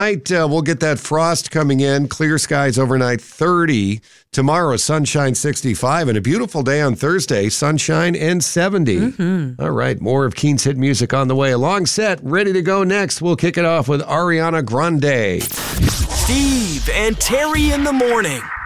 We'll get that frost coming in. Clear skies overnight, 30. Tomorrow, sunshine, 65. And a beautiful day on Thursday, sunshine and 70. Mm-hmm. All right, more of Keen's hit music on the way. A long set, ready to go next. We'll kick it off with Ariana Grande. Steve and Terry in the morning.